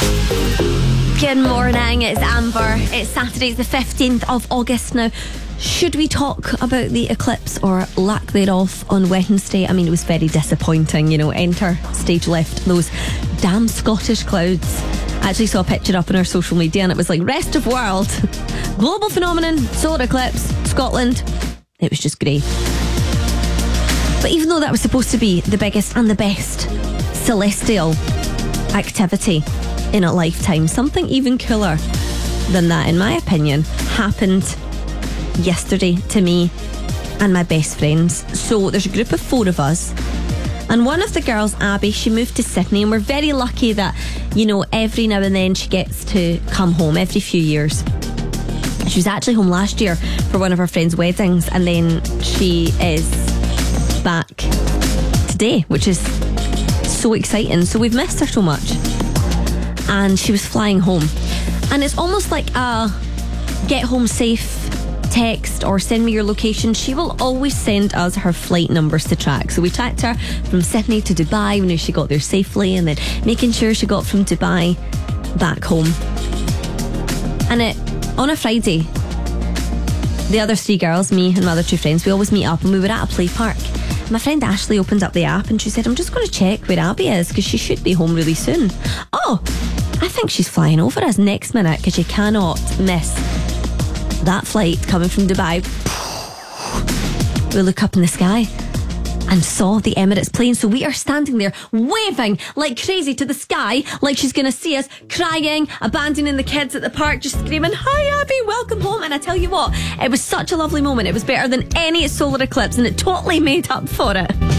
Good morning, it's Amber. It's Saturday, the 15th of August now. Should we talk about the eclipse or lack thereof on Wednesday? I mean, it was very disappointing, enter stage left, those damn Scottish clouds. I actually saw a picture up on our social media and it was like rest of world, global phenomenon, solar eclipse, Scotland. It was just grey. But even though that was supposed to be the biggest and the best celestial activity in a lifetime, something even cooler than that, in my opinion, happened yesterday to me and my best friends. So there's a group of 4 of us, and one of the girls, Abby, she moved to Sydney, and we're very lucky that, every now and then she gets to come home every few years. She was actually home last year for one of her friends' weddings, and then she is back today, which is so exciting. So we've missed her so much. And she was flying home, and it's almost like a get home safe text or send me your location. She will always send us her flight numbers to track. So we tracked her from Sydney to Dubai. We knew she got there safely, and then making sure she got from Dubai back home. And on a Friday, the other 3 girls, me and my other 2 friends, we always meet up, and we were at a play park. My friend Ashley opened up the app and she said, I'm just going to check where Abby is because she should be home really soon. Oh, I think she's flying over us next minute, because you cannot miss that flight coming from Dubai. We look up in the sky and saw the Emirates plane. So we are standing there waving like crazy to the sky, like she's going to see us, crying, abandoning the kids at the park, just screaming, hi Abby, welcome home. And I tell you what, it was such a lovely moment. It was better than any solar eclipse, and it totally made up for it.